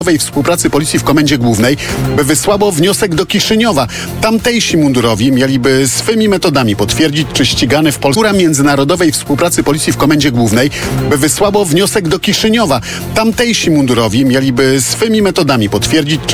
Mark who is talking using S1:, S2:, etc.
S1: Współpracy Policji w Komendzie Głównej by wysłało wniosek do Kiszyniowa. Tamtejsi mundurowi mieliby swymi metodami potwierdzić, czy ścigany w Polsce Międzynarodowej Współpracy Policji w Komendzie Głównej by wysłało wniosek do Kiszyniowa. Tamtejsi mundurowi mieliby swymi metodami potwierdzić, czy